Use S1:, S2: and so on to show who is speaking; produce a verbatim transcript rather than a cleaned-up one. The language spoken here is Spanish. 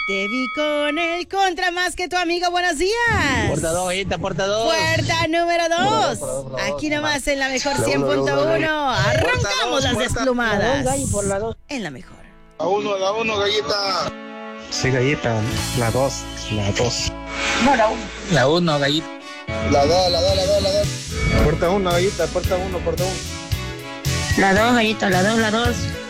S1: Te vi con el contra más que tu amigo. Buenos días.
S2: Puerta dos, gallita, puerta dos.
S1: Puerta número dos. Aquí nomás en la mejor cien punto uno. Arrancamos las desplumadas.
S3: Por la dos.
S1: En la mejor.
S4: La uno, la uno, gallita.
S5: Sí, gallita. La dos, la dos.
S3: No, la uno.
S2: La uno, gallita.
S4: La dos, la dos, la dos, la dos.
S5: Puerta uno, gallita, puerta uno, puerta uno.
S3: La dos, gallita, la dos, la dos.